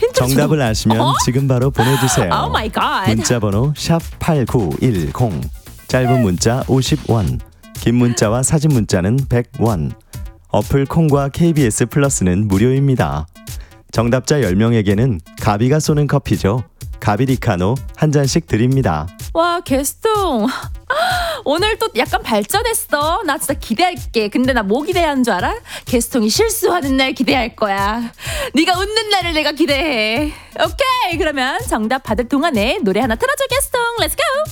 정답을 아시면 지금 바로 보내주세요. 오 마이 갓. 문자번호 샵8910, 짧은 문자 50원, 긴 문자와 사진 문자는 100원. 어플 콩과 KBS 플러스는 무료입니다. 정답자 10명에게는 가비가 쏘는 커피죠. 가비리카노 한 잔씩 드립니다. 와, 개스통 오늘 또 약간 발전했어. 나 진짜 기대할게. 근데 나 뭐 기대하는 줄 알아? 개스통이 실수하는 날 기대할 거야. 네가 웃는 날을 내가 기대해. 오케이, 그러면 정답 받을 동안에 노래 하나 틀어줘. 개스통 렛츠고.